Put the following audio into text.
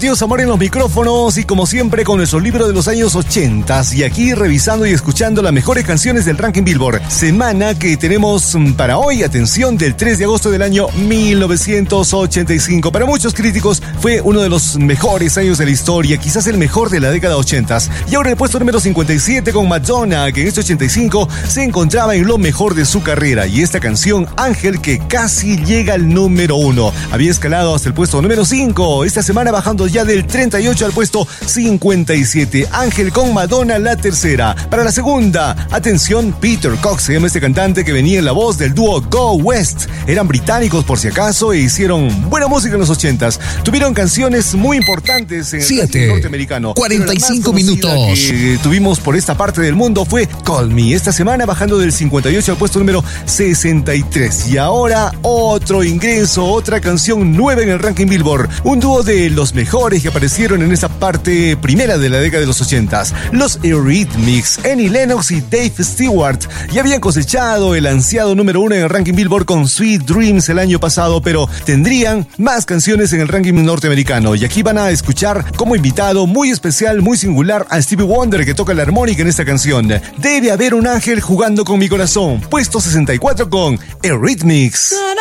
Dios amor en los micrófonos y como siempre con nuestro libro de los años 80 y aquí revisando y escuchando las mejores canciones del ranking Billboard. Semana que tenemos para hoy, atención, del 3 de agosto del año 1985. Para muchos críticos fue uno de los mejores años de la historia, quizás el mejor de la década 80. Y ahora en el puesto número 57 con Madonna, que en este 85 se encontraba en lo mejor de su carrera. Y esta canción, Ángel, que casi llega al número 1. Había escalado hasta el puesto número 5. Esta semana bajando ya del 38 al puesto 57. Ángel con Madonna, la tercera. Para la segunda, atención, Peter Cox se llama este cantante que venía en la voz del dúo Go West. Eran británicos por si acaso e hicieron buena música en los 80s. Tuvieron canciones muy importantes en el ranking norteamericano. 45 minutos. Que tuvimos por esta parte del mundo fue Call Me. Esta semana bajando del 58 al puesto número 63. Y ahora otro ingreso, otra canción nueva en el ranking Billboard. Un dúo de los mejores que aparecieron en esta parte primera de la década de los 80s. Los Eurythmics, Annie Lennox y Dave Stewart ya habían cosechado el ansiado número 1 en el ranking Billboard con Sweet Dreams el año pasado, pero tendrían más canciones en el ranking norteamericano. Y aquí van a escuchar como invitado muy especial, muy singular a Stevie Wonder, que toca la armónica en esta canción. Debe haber un ángel jugando con mi corazón. Puesto 64 con Eurythmics.